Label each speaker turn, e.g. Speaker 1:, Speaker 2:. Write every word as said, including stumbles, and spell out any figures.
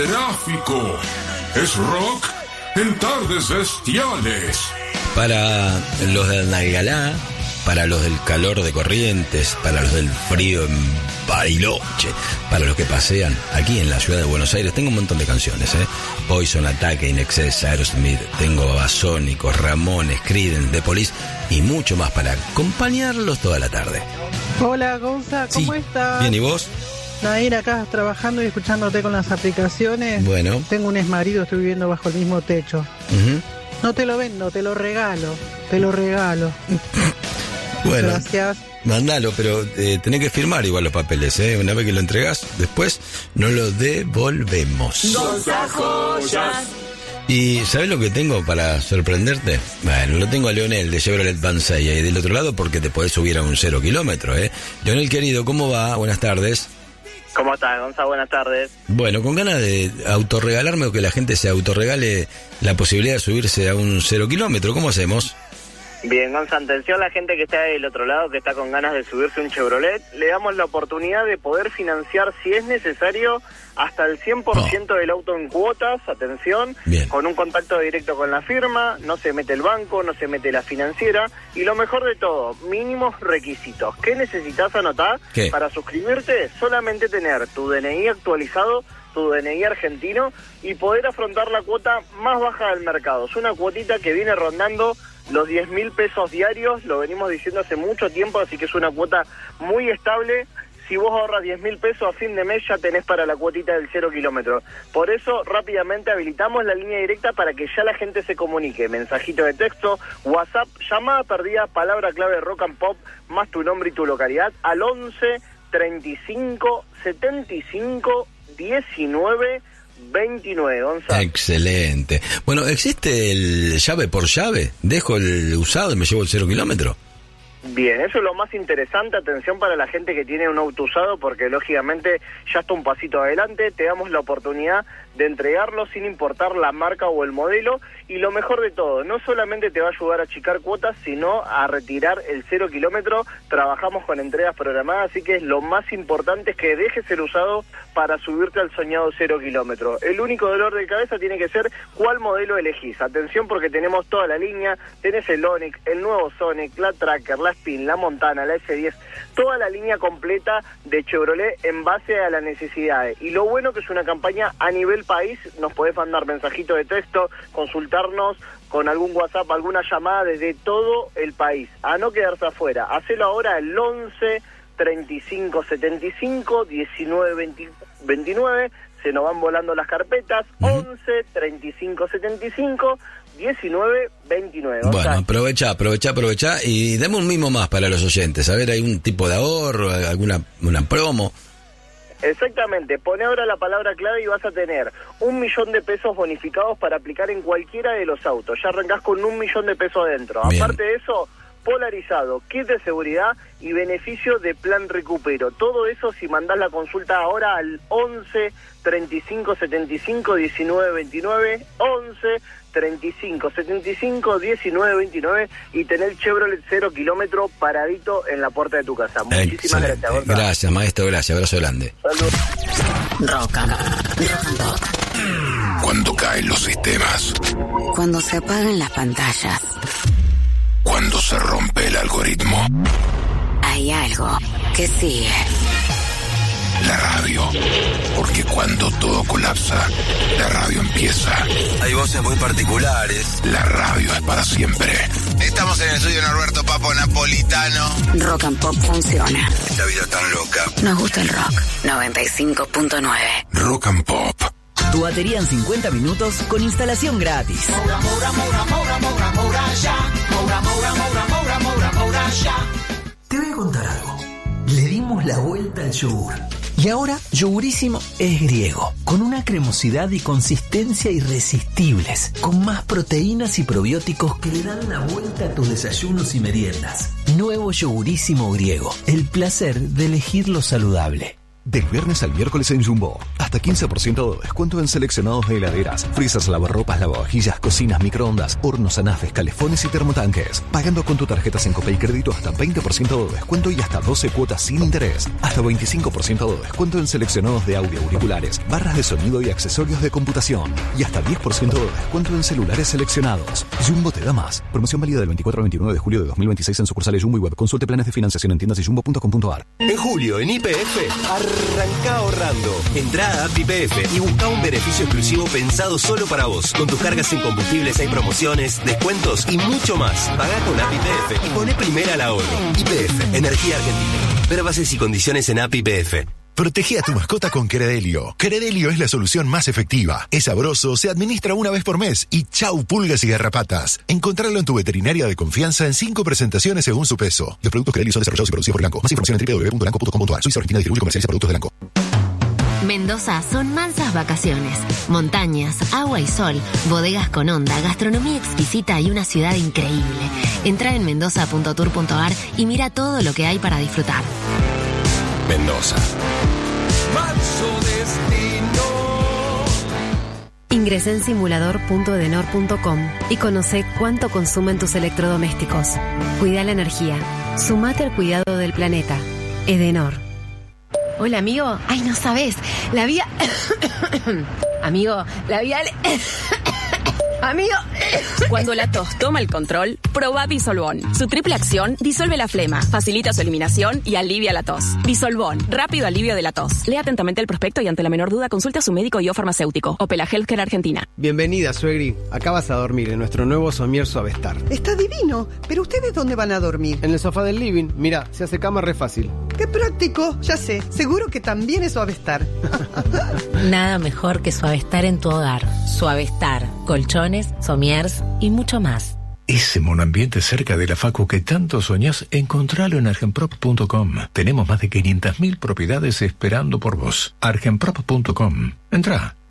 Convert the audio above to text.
Speaker 1: Tráfico. Es rock en Tardes Bestiales.
Speaker 2: Para los del Nalgalá, para los del calor de Corrientes, para los del frío en Bariloche, para los que pasean aquí en la ciudad de Buenos Aires, tengo un montón de canciones, ¿eh? Poison, Ataque, In Excess, Aerosmith, tengo Babasónicos, Ramones, Creedence, The Police y mucho más para acompañarlos toda la tarde.
Speaker 3: Hola, Gonza, ¿cómo
Speaker 2: sí.
Speaker 3: estás?
Speaker 2: Bien, ¿y vos?
Speaker 3: Nair, acá trabajando y escuchándote con las aplicaciones.
Speaker 2: Bueno.
Speaker 3: Tengo un exmarido, estoy viviendo bajo el mismo techo.
Speaker 2: Uh-huh.
Speaker 3: No te lo vendo, te lo regalo. Te lo regalo.
Speaker 2: Bueno.
Speaker 3: Gracias.
Speaker 2: Mandalo, pero eh, tenés que firmar igual los papeles, ¿eh? Una vez que lo entregás, después no lo devolvemos.
Speaker 4: Gonza Joyas.
Speaker 2: ¿Y sabés lo que tengo para sorprenderte? Bueno, lo tengo a Leonel de Chevrolet Vansaya y del otro lado porque te podés subir a un cero kilómetro, ¿eh? Leonel, querido, ¿cómo va? Buenas tardes.
Speaker 5: ¿Cómo estás, Gonza? Buenas tardes.
Speaker 2: Bueno, con ganas de autorregalarme o que la gente se autorregale la posibilidad de subirse a un cero kilómetro, ¿cómo hacemos?
Speaker 5: Bien, Gonza, atención a la gente que está del otro lado, que está con ganas de subirse un Chevrolet. Le damos la oportunidad de poder financiar, si es necesario, hasta el cien por ciento oh. del auto en cuotas, atención,
Speaker 2: Bien.
Speaker 5: Con un contacto directo con la firma, no se mete el banco, no se mete la financiera, y lo mejor de todo, mínimos requisitos. ¿Qué necesitas anotar?
Speaker 2: ¿Qué?
Speaker 5: Para suscribirte? Solamente tener tu D N I actualizado, tu D N I argentino, y poder afrontar la cuota más baja del mercado. Es una cuotita que viene rondando los diez mil pesos diarios, lo venimos diciendo hace mucho tiempo, así que es una cuota muy estable. Si vos ahorras diez mil pesos a fin de mes, ya tenés para la cuotita del cero kilómetro. Por eso, rápidamente habilitamos la línea directa para que ya la gente se comunique. Mensajito de texto, WhatsApp, llamada perdida, palabra clave Rock and Pop, más tu nombre y tu localidad, al once, treinta y cinco, setenta y cinco, diecinueve, veintinueve, Gonzalo.
Speaker 2: Excelente. Bueno, ¿existe el llave por llave? ¿Dejo el usado y me llevo el cero kilómetro?
Speaker 5: Bien, eso es lo más interesante. Atención para la gente que tiene un auto usado, porque lógicamente ya está un pasito adelante. Te damos la oportunidad de entregarlo sin importar la marca o el modelo, y lo mejor de todo, no solamente te va a ayudar a achicar cuotas, sino a retirar el cero kilómetro. Trabajamos con entregas programadas, así que lo más importante es que dejes el usado para subirte al soñado cero kilómetro. El único dolor de cabeza tiene que ser cuál modelo elegís. Atención, porque tenemos toda la línea, tenés el Onix, el nuevo Sonic, la Tracker, la Spin, la Montana, la S diez, toda la línea completa de Chevrolet en base a las necesidades. Y lo bueno que es una campaña a nivel país, nos podés mandar mensajito de texto, consultarnos con algún WhatsApp, alguna llamada desde todo el país, a no quedarse afuera. Hacelo ahora al once, treinta y cinco, setenta y cinco, diecinueve, veinte, veintinueve, se nos van volando las carpetas, uh-huh. once, treinta y cinco, setenta y cinco, diecinueve, veintinueve.
Speaker 2: Bueno,
Speaker 5: sea,
Speaker 2: aprovecha, aprovecha, aprovecha y dame un mimo más para los oyentes. A ver, ¿hay un tipo de ahorro, alguna una promo?
Speaker 5: Exactamente, pone ahora la palabra clave y vas a tener un millón de pesos bonificados para aplicar en cualquiera de los autos. Ya arrancás con un millón de pesos adentro.
Speaker 2: Bien.
Speaker 5: Aparte de eso, polarizado, kit de seguridad y beneficio de plan recupero. Todo eso si mandás la consulta ahora al once, treinta y cinco, setenta y cinco, diecinueve, veintinueve, once, treinta y cinco, setenta y cinco, diecinueve, veintinueve, y tener el Chevrolet cero kilómetro paradito en la puerta de tu casa. Muchísimas
Speaker 2: Excelente.
Speaker 5: gracias, Gonzalo.
Speaker 2: Gracias, maestro, gracias. Abrazo grande.
Speaker 5: Saludos.
Speaker 4: Rock and Pop.
Speaker 1: Cuando caen los sistemas.
Speaker 4: Cuando se apagan las pantallas.
Speaker 1: Cuando se rompe el algoritmo.
Speaker 4: Hay algo que sigue.
Speaker 1: La radio. Porque cuando todo colapsa, la radio empieza.
Speaker 2: Hay voces muy particulares.
Speaker 1: La radio es para siempre.
Speaker 6: Estamos en el estudio Norberto Papo Napolitano.
Speaker 4: Rock and Pop funciona.
Speaker 2: Esta vida tan loca.
Speaker 4: Nos gusta el rock. noventa y cinco punto nueve.
Speaker 1: Rock and Pop.
Speaker 7: Tu batería en cincuenta minutos con instalación gratis.
Speaker 8: Moura, moura, moura, moura, moura, moura, ya. Moura, moura, moura, moura, moura, moura, ya.
Speaker 7: Te voy a contar algo. Le dimos la vuelta al yogur. Y ahora, Yogurísimo es griego, con una cremosidad y consistencia irresistibles, con más proteínas y probióticos que le dan la vuelta a tus desayunos y meriendas. Nuevo Yogurísimo griego, el placer de elegir lo saludable.
Speaker 9: Del viernes al miércoles en Jumbo, hasta quince por ciento de descuento en seleccionados de heladeras, freezers, lavarropas, lavavajillas, cocinas, microondas, hornos, anafes, calefones y termotanques. Pagando con tu tarjeta Sencope y crédito hasta veinte por ciento de descuento y hasta doce cuotas sin interés. Hasta veinticinco por ciento de descuento en seleccionados de audio, auriculares, barras de sonido y accesorios de computación. Y hasta diez por ciento de descuento en celulares seleccionados. Jumbo te da más. Promoción válida del veinticuatro al veintinueve de julio de dos mil veintiséis en sucursales Jumbo y web. Consulte planes de financiación en tiendas y jumbo punto com punto a r.
Speaker 10: En julio, en Y P F, arranca ahorrando. Entrá a App Y P F y busca un beneficio exclusivo pensado solo para vos. Con tus cargas en combustibles hay promociones, descuentos y mucho más. Pagá con App Y P F y poné primera al ahorro. Y P F, Energía Argentina. Ver bases y condiciones en App Y P F.
Speaker 1: Protege a tu mascota con Credelio. Credelio es la solución más efectiva. Es sabroso, se administra una vez por mes y chau pulgas y garrapatas. Encontrarlo en tu veterinaria de confianza en cinco presentaciones según su peso. Los productos Credelio son desarrollados y producidos por Elanco. Más información en doble u doble u doble u punto elanco punto com punto a r. Suiza Argentina distribuye y comercializa productos de Elanco.
Speaker 11: Mendoza son mansas vacaciones, montañas, agua y sol, bodegas con onda, gastronomía exquisita y una ciudad increíble. Entra en mendoza punto tour punto a r y mira todo lo que hay para disfrutar.
Speaker 1: Mendoza.
Speaker 8: Manso destino.
Speaker 12: Ingresa en simulador punto edenor punto com y conoce cuánto consumen tus electrodomésticos. Cuida la energía. Sumate al cuidado del planeta. Edenor. Hola, amigo. Ay, no sabes. La vía... amigo, la vía... Amigo.
Speaker 13: Cuando la tos toma el control, proba Disolvón. Su triple acción disuelve la flema, facilita su eliminación y alivia la tos. Disolvón, rápido alivio de la tos. Lea atentamente el prospecto y ante la menor duda consulte a su médico y o farmacéutico. Opela Healthcare Argentina.
Speaker 14: Bienvenida, suegri. Acá vas a dormir en nuestro nuevo somier Suavestar.
Speaker 15: Está divino. ¿Pero ustedes dónde van a dormir?
Speaker 14: En el sofá del living. Mira, se hace cama re fácil.
Speaker 15: ¡Qué práctico! Ya sé. Seguro que también es Suavestar.
Speaker 16: Nada mejor que Suavestar en tu hogar. Suavestar, colchones, somiers y mucho más.
Speaker 1: Ese monoambiente cerca de la facu que tanto soñás, encontralo en argenprop punto com. Tenemos más de quinientas mil propiedades esperando por vos. argenprop punto com. Entrá.